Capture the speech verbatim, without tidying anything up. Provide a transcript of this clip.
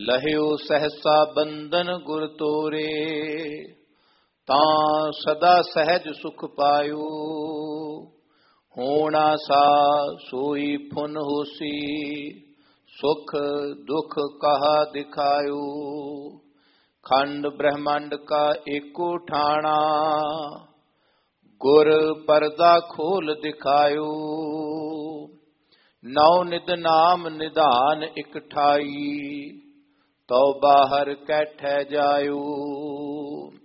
लह्यो सहसा बंधन गुर तोरे, तां सदा सहज सुख पायो। होना सा सोई फुन होसी, सुख दुख कहा दिखायो। खंड ब्रह्मांड का एको ठाणा, गुर परदा खोल दिखायो। नौ निद नाम निधान इकठाई, तो बाहर कैठै जायो।